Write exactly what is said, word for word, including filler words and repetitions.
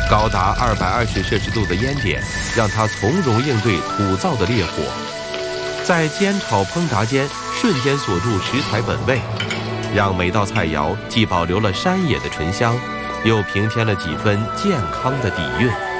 高达二百二十摄氏度的烟点，让它从容应对土灶的烈火，在煎炒烹炸间瞬间锁住食材本味，让每道菜肴既保留了山野的醇香，又平添了几分健康的底蕴。